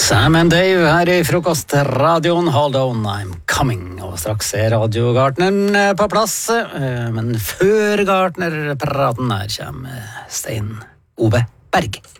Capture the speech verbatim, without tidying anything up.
Sam and Dave her i frokostradioen. Hold on, I'm coming. Og straks er radiogartneren på plass. Men før gartnerpraten her kommer Stein Ove Berg.